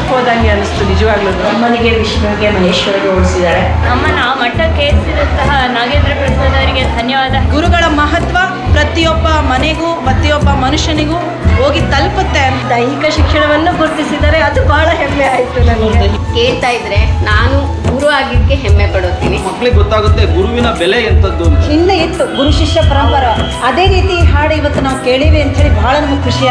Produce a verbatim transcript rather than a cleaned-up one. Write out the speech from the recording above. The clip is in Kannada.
ಹೋದಂಗೆ ಅನಿಸ್ತು ನಿಜವಾಗ್ಲೂ. ಅಮ್ಮನಿಗೆ ವಿಷ್ಣುವಿಗೆ ಮಹೇಶ್ವರಿಗೆ ಓಡಿಸಿದ್ದಾರೆ. ಅಮ್ಮನ ಆ ಮಟ್ಟಕ್ಕೆ ಏರಿಸಿದಂತಹ ನಾಗೇಂದ್ರ ಪ್ರಸಾದ್ ಅವರಿಗೆ ಧನ್ಯವಾದ. ಗುರುಗಳ ಮಹತ್ವ ಪ್ರತಿಯೊಬ್ಬ ಮನೆಗೂ ಪ್ರತಿಯೊಬ್ಬ ಮನುಷ್ಯನಿಗೂ ಹೋಗಿ ತಲುಪುತ್ತೆ. ದೈಹಿಕ ಶಿಕ್ಷಣವನ್ನು ಗುರುತಿಸಿದರೆ ಅದು ಬಹಳ ಹೆಮ್ಮೆ ಆಯಿತು ನನಗೆ. ಕೇಳ್ತಾ ಇದ್ರೆ ನಾನು ಗುರು ಆಗಿದ್ದಕ್ಕೆ ಹೆಮ್ಮೆ ಪಡುತ್ತೀನಿ. ಮಕ್ಕಳಿಗೆ ಗೊತ್ತಾಗುತ್ತೆ ಗುರುವಿನ ಬೆಲೆ ಎಂಥದ್ದು. ಹಿಂದೆ ಇತ್ತು ಗುರು ಶಿಷ್ಯ ಪರಂಪರೆ, ಅದೇ ರೀತಿ ಹಾಡು ಇವತ್ತು ನಾವು ಕೇಳಿವಿ ಅಂತ ಹೇಳಿ ಬಹಳ ನಮಗೆ ಖುಷಿ